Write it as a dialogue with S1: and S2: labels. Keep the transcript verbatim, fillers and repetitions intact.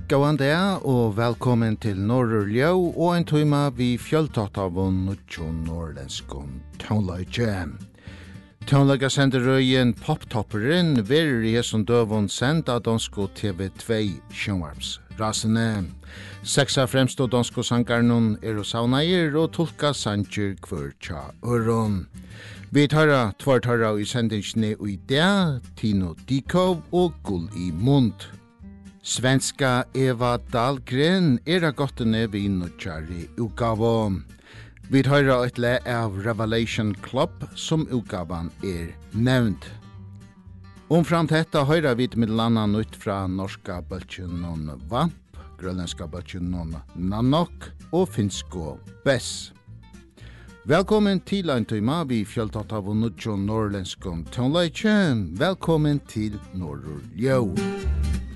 S1: Gåan dag og velkommen til Norrur Ljau og en tøyma vi fjøltatt av nutjon norrlenskon tøvnløyke. Tøvnløyga sender røyen poptopperen verer i som døvun senda dansko T V två sjønvarps. Rasene. Seksa fremstå dansko sangarnon er og saunair og tolka sanger kvør tja øron. Vi tar tvart høra i sendingsne og i det, Tino Dikov og Gull i Mund. Svenska Eva Dahlgren er a gottene vi nutjari utgavo. Vi tar et le av Revelation Club som utgavan er nevnt. Omfram detta høyra vi med landa ut fra norska bøltjunon Vamp, grønlandska bøltjunon Nanok og finsko Bess. Velkommen til ein tøyma vi fjøltatt av nutjon norrlenskon tøvnleikje. Velkommen til Norrur Ljau.